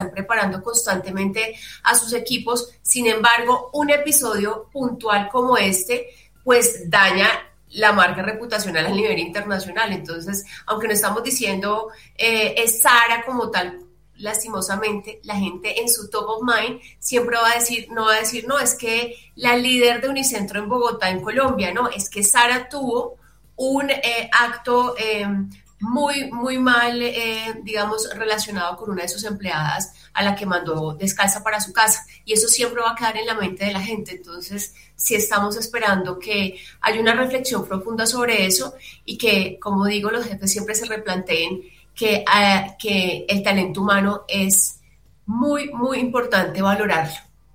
están preparando constantemente a sus equipos. Sin embargo, un episodio puntual como este, pues daña la marca reputacional a nivel internacional. Entonces, aunque no estamos diciendo es Sara como tal, lastimosamente, la gente en su top of mind siempre va a decir, no, es que la líder de Unicentro en Bogotá, en Colombia, no, es que Sara tuvo un acto muy, muy mal, digamos, relacionado con una de sus empleadas a la que mandó descalza para su casa. Y eso siempre va a quedar en la mente de la gente. Entonces, sí estamos esperando que haya una reflexión profunda sobre eso y que, como digo, los jefes siempre se replanteen que el talento humano es muy, muy importante valorarlo.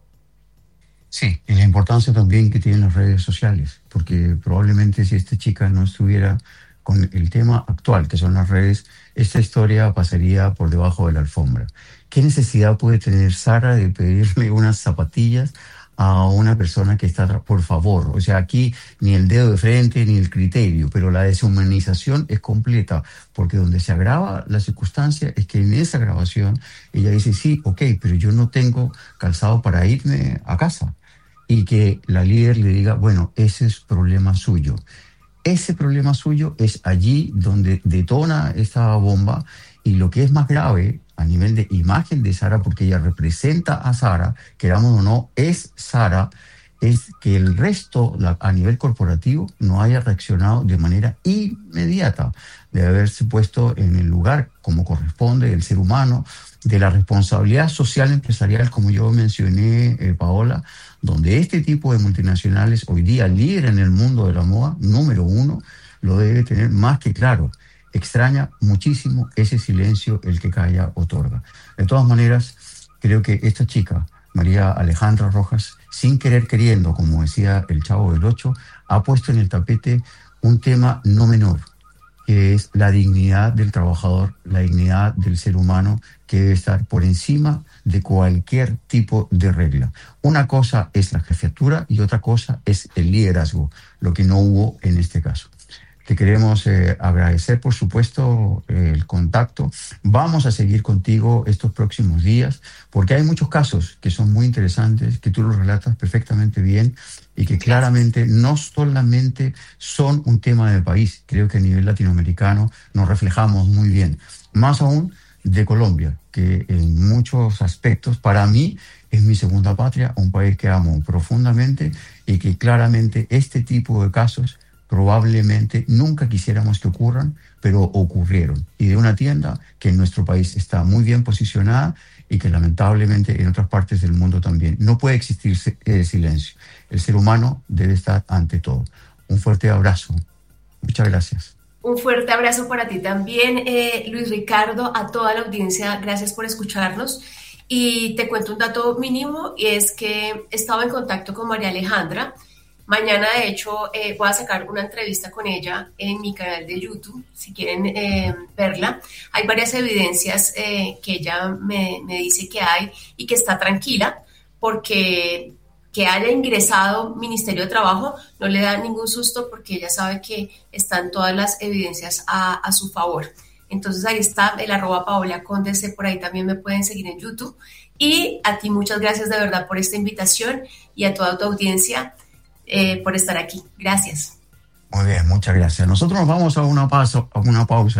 Sí, y la importancia también que tienen las redes sociales, porque probablemente si esta chica no estuviera con el tema actual, que son las redes, esta historia pasaría por debajo de la alfombra. ¿Qué necesidad puede tener Sara de pedirle unas zapatillas a una persona que está por favor? O sea, aquí ni el dedo de frente ni el criterio, pero la deshumanización es completa, porque donde se agrava la circunstancia es que en esa grabación ella dice, sí, ok, pero yo no tengo calzado para irme a casa. Y que la líder le diga, bueno, ese es problema suyo. Ese problema suyo es allí donde detona esta bomba, y lo que es más grave a nivel de imagen de Sara, porque ella representa a Sara, queramos o no, es Sara, es que el resto a nivel corporativo no haya reaccionado de manera inmediata, de haberse puesto en el lugar como corresponde del ser humano, de la responsabilidad social empresarial, como yo mencioné, Paola, donde este tipo de multinacionales hoy día líder en el mundo de la moda, número uno, lo debe tener más que claro. Extraña muchísimo ese silencio, el que calla otorga. De todas maneras, creo que esta chica, María Alejandra Rojas, sin querer queriendo, como decía el Chavo del Ocho, ha puesto en el tapete un tema no menor, que es la dignidad del trabajador, la dignidad del ser humano, que debe estar por encima de cualquier tipo de regla. Una cosa es la jefatura y otra cosa es el liderazgo, lo que no hubo en este caso. Te queremos agradecer, por supuesto, el contacto. Vamos a seguir contigo estos próximos días, porque hay muchos casos que son muy interesantes, que tú los relatas perfectamente bien y que claramente no solamente son un tema del país. Creo que a nivel latinoamericano nos reflejamos muy bien. Más aún de Colombia, que en muchos aspectos, para mí, es mi segunda patria, un país que amo profundamente y que claramente este tipo de casos probablemente nunca quisiéramos que ocurran, pero ocurrieron. Y de una tienda que en nuestro país está muy bien posicionada y que lamentablemente en otras partes del mundo también. No puede existir silencio. El ser humano debe estar ante todo. Un fuerte abrazo. Muchas gracias. Un fuerte abrazo para ti también, Luis Ricardo, a toda la audiencia. Gracias por escucharnos. Y te cuento un dato mínimo, y es que he estado en contacto con María Alejandra. Mañana, de hecho, voy a sacar una entrevista con ella en mi canal de YouTube, si quieren verla. Hay varias evidencias que ella me dice que hay y que está tranquila, porque que haya ingresado Ministerio de Trabajo no le da ningún susto, porque ella sabe que están todas las evidencias a su favor. Entonces ahí está el @PaolaCóndese, por ahí también me pueden seguir en YouTube. Y a ti muchas gracias de verdad por esta invitación, y a toda tu audiencia por estar aquí. Gracias. Muy bien, muchas gracias. Nosotros nos vamos a una pausa,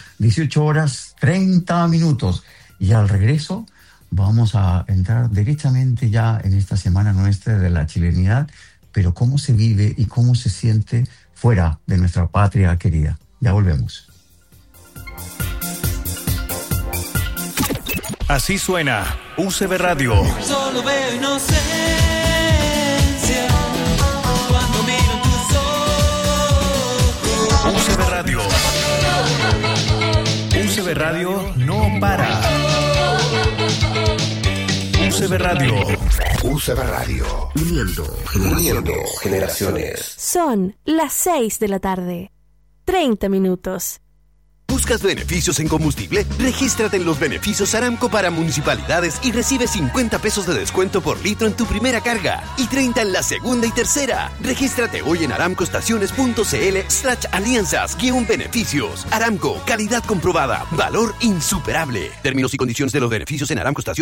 18 horas 30 minutos, y al regreso vamos a entrar derechamente ya en esta semana nuestra de la chilenidad, pero cómo se vive y cómo se siente fuera de nuestra patria querida. Ya volvemos. Así suena UCB Radio. Solo veo inocencia cuando miro tus ojos. UCB Radio. UCB Radio no para. UCB Radio. UCB Radio. Uniendo generaciones. Son las 6 de la tarde. 30 minutos. ¿Buscas beneficios en combustible? Regístrate en los beneficios Aramco para municipalidades y recibe 50 pesos de descuento por litro en tu primera carga y 30 en la segunda y tercera. Regístrate hoy en aramcoestaciones.cl/alianzas-beneficios. Aramco, calidad comprobada, valor insuperable. Términos y condiciones de los beneficios en Aramco Estaciones.